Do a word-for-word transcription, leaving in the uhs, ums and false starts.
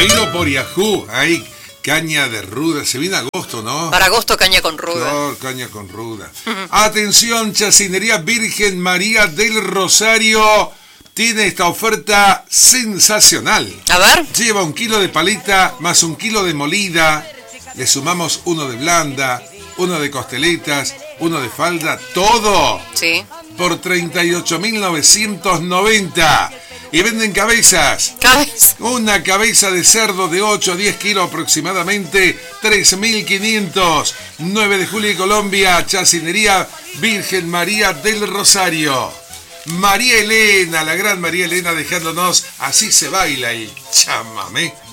Pedido por Yahoo. Ahí, caña de ruda. Se viene agosto, ¿no? Para agosto, caña con ruda. No, caña con ruda. Atención, Chacinería Virgen María del Rosario tiene esta oferta sensacional. A ver. Lleva un kilo de paleta más un kilo de molida. Le sumamos uno de blanda, uno de costeletas, uno de falda. Todo. Sí. Por treinta y ocho mil novecientos noventa. Y venden cabezas. Cabeza. Una cabeza de cerdo de ocho a diez kilos aproximadamente, tres mil quinientos. nueve de julio, Colombia, Chacinería Virgen María del Rosario. María Elena, la gran María Elena, dejándonos Así se baila y chamamé.